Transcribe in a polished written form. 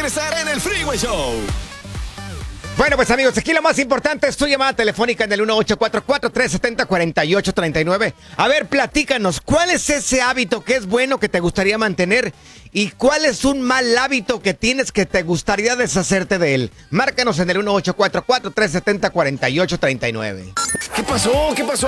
empezar en el Freeway Show. Bueno, pues amigos, aquí lo más importante es tu llamada telefónica en el 1844-370-4839. A ver, platícanos, ¿cuál es ese hábito que es bueno que te gustaría mantener? ¿Y cuál es un mal hábito que tienes que te gustaría deshacerte de él? Márcanos en el 1844-370-4839. ¿Qué pasó? ¿Qué pasó?